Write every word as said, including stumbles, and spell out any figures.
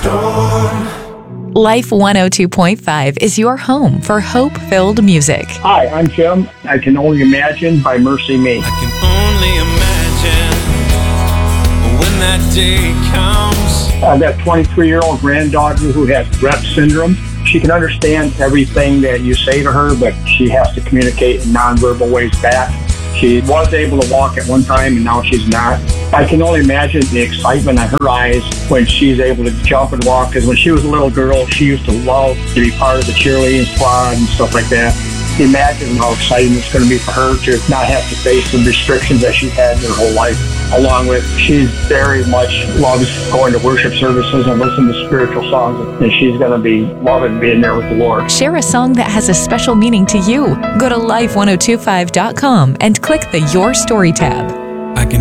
Life one oh two point five is your home for hope-filled music. Hi, I'm Jim. I Can Only Imagine by Mercy Me. I can only imagine when that day comes. I've got a twenty-three-year-old granddaughter who has Rett syndrome. She can understand everything that you say to her, but she has to communicate in nonverbal ways back. She was able to walk at one time, and now she's not. I can only imagine the excitement on her eyes when she's able to jump and walk, because when she was a little girl, she used to love to be part of the cheerleading squad and stuff like that. Imagine how exciting it's going to be for her to not have to face the restrictions that she's had her whole life. Along with, she very much loves going to worship services and listening to spiritual songs, and she's going to be loving being there with the Lord. Share a song that has a special meaning to you. Go to life ten twenty-five dot com and click the Your Story tab.